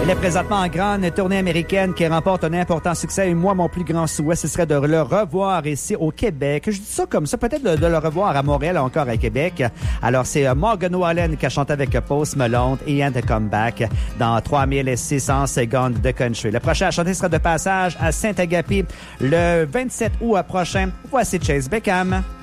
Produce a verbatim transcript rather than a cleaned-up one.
Elle est présentement en grande tournée américaine qui remporte un important succès. Et moi, mon plus grand souhait, ce serait de le revoir ici au Québec. Je dis ça comme ça, peut-être de, de le revoir à Montréal, encore à Québec. Alors, c'est Morgan Wallen qui a chanté avec Post Malone et And the Comeback dans trois mille six cents secondes de country. Le prochain à chanter sera de passage à Saint-Agapi le vingt-sept août prochain. Voici Chase Beckham.